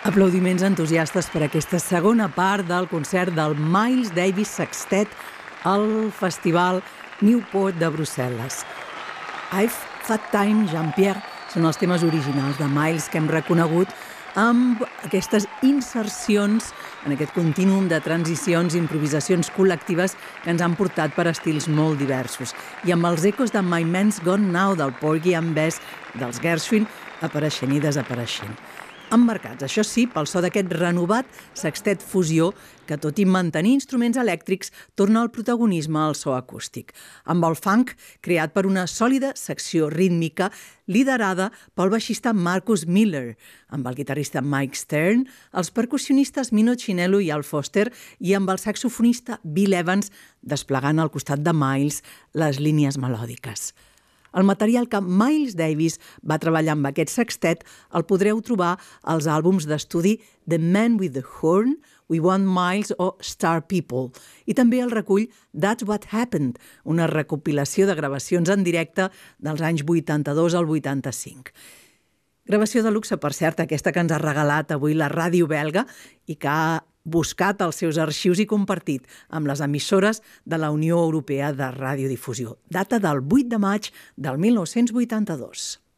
Aplaudiments entusiastes per aquesta segona part del concert del Miles Davis Sextet al Festival Newport de Brussel·les. I've Fat Time, Jean-Pierre, són els temes originals de Miles que hem reconegut amb aquestes insercions en aquest contínuum de transicions i improvisacions col·lectives que ens han portat per estils molt diversos. I amb els ecos de My Man's Gone Now, del Porgy and Bess, dels Gershwin, apareixent i desapareixent. Emmarcats, això sí, pel so d'aquest renovat sextet fusió que, tot i mantenir instruments elèctrics, torna al protagonisme al so acústic, amb el funk creat per una sòlida secció rítmica liderada pel baixista Marcus Miller, amb el guitarrista Mike Stern, els percussionistes Mino Chinello i Al Foster i amb el saxofonista Bill Evans desplegant al costat de Miles les línies melòdiques. El material que Miles Davis va treballar amb aquest sextet el podreu trobar als àlbums d'estudi The Man with the Horn, We Want Miles o Star People, i també el recull That's What Happened, una recopilació de gravacions en directe dels anys 82 al 85. Gravació de luxe, per cert, aquesta que ens ha regalat avui la ràdio belga i que ha buscat els seus arxius i compartit amb les emissores de la Unió Europea de Radiodifusió. Data del 8 de maig del 1982.